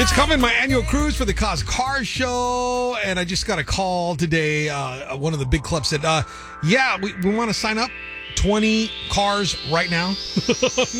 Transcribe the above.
It's coming, my annual cruise for the Cause Car Show, and I just got a call today. One of the big clubs said, yeah, we want to sign up 20 cars right now.